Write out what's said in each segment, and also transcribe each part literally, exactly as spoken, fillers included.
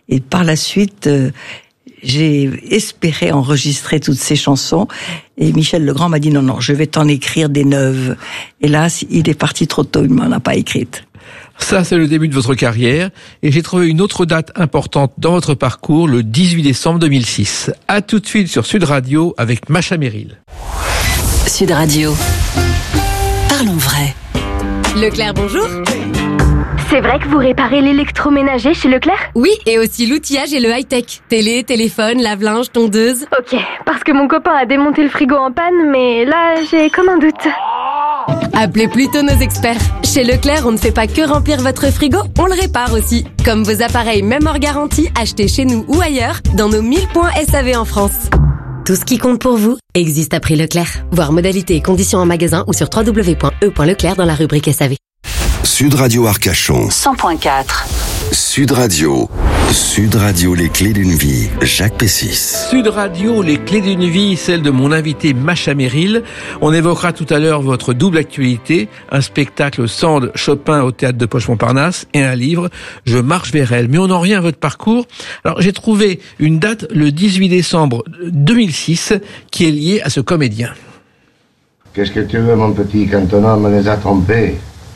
Et par la suite, euh, j'ai espéré enregistrer toutes ces chansons. Et Michel Legrand m'a dit non, non, je vais t'en écrire des neuves. Hélas, il est parti trop tôt, il m'en a pas écrite. Ça, c'est le début de votre carrière. Et j'ai trouvé une autre date importante dans votre parcours, le dix-huit décembre deux mille six. À tout de suite sur Sud Radio avec Macha Merrill. Sud Radio. Parlons vrai. Leclerc, bonjour. C'est vrai que vous réparez l'électroménager chez Leclerc ? Oui, et aussi l'outillage et le high-tech. Télé, téléphone, lave-linge, tondeuse. Ok, parce que mon copain a démonté le frigo en panne, mais là, j'ai comme un doute. Appelez plutôt nos experts. Chez Leclerc, on ne fait pas que remplir votre frigo, on le répare aussi. Comme vos appareils même hors garantie, achetés chez nous ou ailleurs, dans nos mille points S A V en France. Tout ce qui compte pour vous existe à prix Leclerc. Voir modalités et conditions en magasin ou sur w w w point e point leclerc dans la rubrique S A V. Sud Radio Arcachon. cent point quatre. Sud Radio. Sud Radio, les clés d'une vie. Jacques Pessis. Sud Radio, les clés d'une vie, celle de mon invité Macha Merrill. On évoquera tout à l'heure votre double actualité, un spectacle Sand Chopin au théâtre de Poche-Montparnasse et un livre Je marche vers elle. Mais on en revient à votre parcours. Alors j'ai trouvé une date, le dix-huit décembre deux mille six, qui est liée à ce comédien. Qu'est-ce que tu veux, mon petit, quand ton homme les a trompés?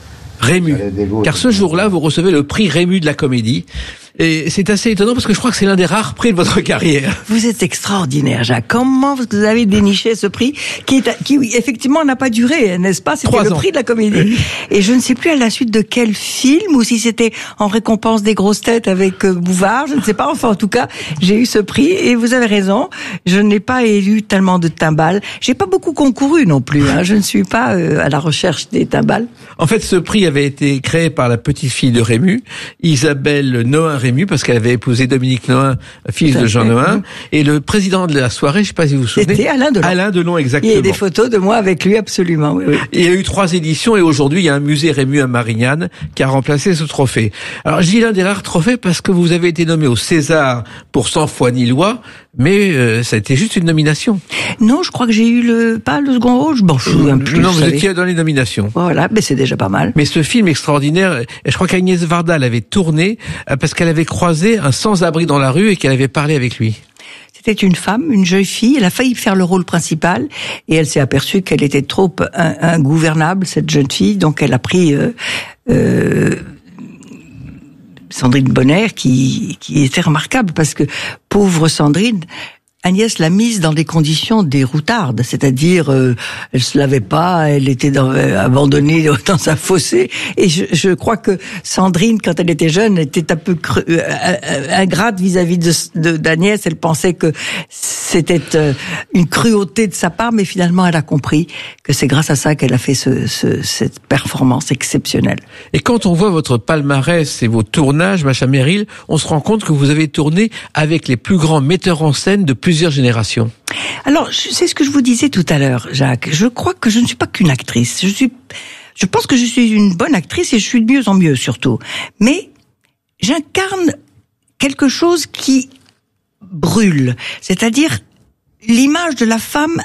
Rému. Car ce jour-là, vous recevez le prix Rému de la comédie. Et c'est assez étonnant parce que je crois que c'est l'un des rares prix de votre carrière. Vous êtes extraordinaire, Jacques. Comment vous avez déniché ce prix qui, est, qui oui, effectivement, n'a pas duré, n'est-ce pas? C'était le prix de la comédie. Et je ne sais plus à la suite de quel film, ou si c'était en récompense des grosses têtes avec Bouvard, je ne sais pas. Enfin, en tout cas, j'ai eu ce prix. Et vous avez raison, je n'ai pas élu tellement de timbales. J'ai pas beaucoup concouru non plus. Hein. Je ne suis pas euh, à la recherche des timbales. En fait, ce prix avait été créé par la petite-fille de Rému, Isabelle Nohain Rému, parce qu'elle avait épousé Dominique Nohain, fils de Jean Nohain. Et le président de la soirée, je ne sais pas si vous vous souvenez. C'était Alain Delon. Alain Delon, exactement. Il y a des photos de moi avec lui, absolument. Oui, oui. Il y a eu trois éditions et aujourd'hui, il y a un musée Rému à Marignane qui a remplacé ce trophée. Alors, je dis l'un des rares trophées parce que vous avez été nommé au César pour Cent fois ni loi, mais euh, ça a été juste une nomination. Non, je crois que j'ai eu le, pas le second rôle, je m'en souviens plus. Non, vous étiez dans les nominations. Voilà, mais c'est déjà pas mal. Mais ce film extraordinaire, je crois qu'Agnès Varda l'avait tourné parce qu'elle avait croisé un sans-abri dans la rue et qu'elle avait parlé avec lui. C'était une femme, une jeune fille, elle a failli faire le rôle principal et elle s'est aperçue qu'elle était trop ingouvernable, cette jeune fille, donc elle a pris euh, euh, Sandrine Bonner qui, qui était remarquable parce que, pauvre Sandrine, Agnès l'a mise dans des conditions déroutardes, c'est-à-dire euh, elle se lavait pas, elle était dans, euh, abandonnée dans sa fossé. Et je, je crois que Sandrine, quand elle était jeune, était un peu cru, euh, ingrate vis-à-vis de, de d'Agnès. Elle pensait que c'était euh, une cruauté de sa part, mais finalement elle a compris que c'est grâce à ça qu'elle a fait ce, ce, cette performance exceptionnelle. Et quand on voit votre palmarès et vos tournages, Macha Merrill, on se rend compte que vous avez tourné avec les plus grands metteurs en scène de plusieurs générations. Alors, c'est ce que je vous disais tout à l'heure, Jacques. Je crois que je ne suis pas qu'une actrice. Je suis, je pense que je suis une bonne actrice et je suis de mieux en mieux, surtout. Mais j'incarne quelque chose qui brûle. C'est-à-dire l'image de la femme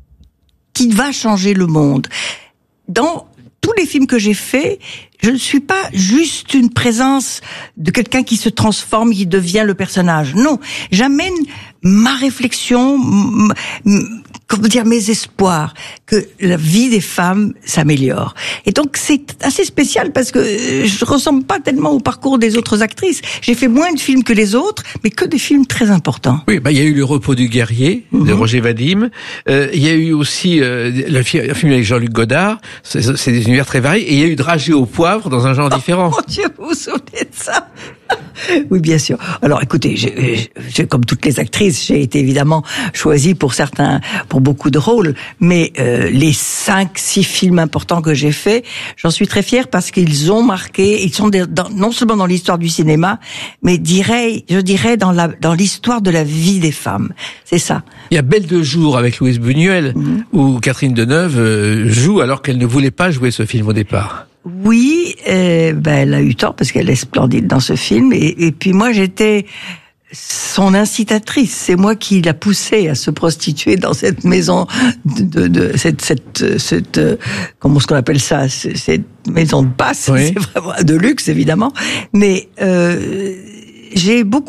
qui va changer le monde. Dans tous les films que j'ai faits, je ne suis pas juste une présence de quelqu'un qui se transforme, qui devient le personnage. Non, j'amène ma réflexion, m- m- comment dire, mes espoirs, que la vie des femmes s'améliore. Et donc c'est assez spécial parce que je ressemble pas tellement au parcours des autres actrices. J'ai fait moins de films que les autres, mais que des films très importants. Oui, bah il y a eu Le Repos du guerrier de mm-hmm. Roger Vadim. Euh, il y a eu aussi euh, le film avec Jean-Luc Godard. C'est, c'est des univers très variés. Et il y a eu Dragée au poivre dans un genre oh, différent. Mon Dieu, vous vous souvenez de ça? Oui, bien sûr. Alors, écoutez, j'ai, j'ai, comme toutes les actrices, j'ai été évidemment choisie pour certains, pour beaucoup de rôles, mais euh, les cinq, six films importants que j'ai faits, j'en suis très fière parce qu'ils ont marqué, ils sont dans, non seulement dans l'histoire du cinéma, mais dirais, je dirais dans la, dans l'histoire de la vie des femmes. C'est ça. Il y a Belle de jour avec Louise Buñuel, mmh. où Catherine Deneuve euh, joue alors qu'elle ne voulait pas jouer ce film au départ. Oui, euh, ben elle a eu tort parce qu'elle est splendide dans ce film. Et, et puis moi, j'étais son incitatrice. C'est moi qui l'a poussée à se prostituer dans cette maison de, de, de cette, cette, cette, comment est-ce qu'on appelle ça, cette maison de passe. Oui. C'est vraiment de luxe, évidemment. Mais euh, j'ai beaucoup